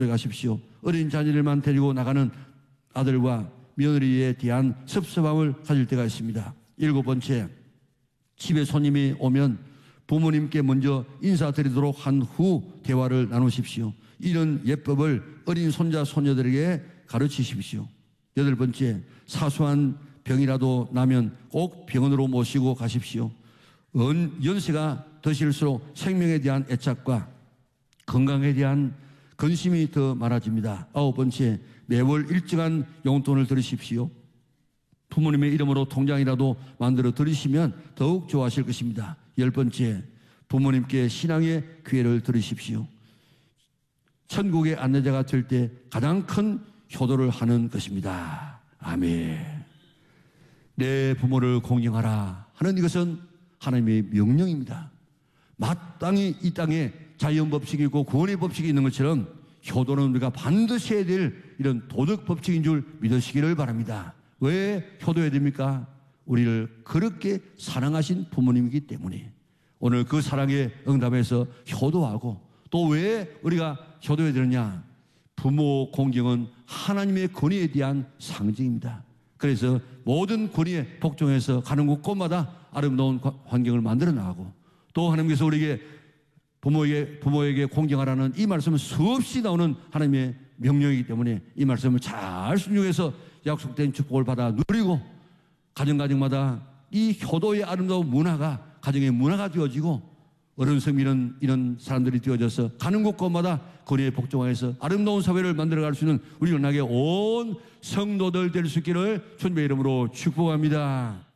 가십시오. 어린 자녀들만 데리고 나가는 아들과 며느리에 대한 섭섭함을 가질 때가 있습니다. 7번째, 집에 손님이 오면 부모님께 먼저 인사드리도록 한 후 대화를 나누십시오. 이런 예법을 어린 손자 손녀들에게 가르치십시오. 8번째, 사소한 병이라도 나면 꼭 병원으로 모시고 가십시오. 연세가 드실수록 생명에 대한 애착과 건강에 대한 근심이 더 많아집니다. 9번째, 매월 일정한 용돈을 들으십시오. 부모님의 이름으로 통장이라도 만들어 들으시면 더욱 좋아하실 것입니다. 10번째, 부모님께 신앙의 기회를 들으십시오. 천국의 안내자가 될 때 가장 큰 효도를 하는 것입니다. 아멘. 내 부모를 공경하라 하는 이것은 하나님의 명령입니다. 마땅히 이 땅에 자연법칙이 있고 구원의 법칙이 있는 것처럼 효도는 우리가 반드시 해야 될 이런 도덕 법칙인 줄 믿으시기를 바랍니다. 왜 효도해야 됩니까? 우리를 그렇게 사랑하신 부모님이기 때문에 오늘 그 사랑에 응답해서 효도하고, 또 왜 우리가 효도해야 되느냐? 부모 공경은 하나님의 권위에 대한 상징입니다. 그래서 모든 권위에 복종해서 가는 곳곳마다 아름다운 환경을 만들어 나가고, 또 하나님께서 우리에게 부모에게 공경하라는 이 말씀은 수없이 나오는 하나님의 명령이기 때문에 이 말씀을 잘 순종해서 약속된 축복을 받아 누리고, 가정마다 이 효도의 아름다운 문화가 가정의 문화가 되어지고, 어른섬 이런 사람들이 되어져서 가는 곳곳마다 권위에 복종하여서 아름다운 사회를 만들어갈 수 있는 우리 연락의 온 성도들 될 수 있기를 주님의 이름으로 축복합니다.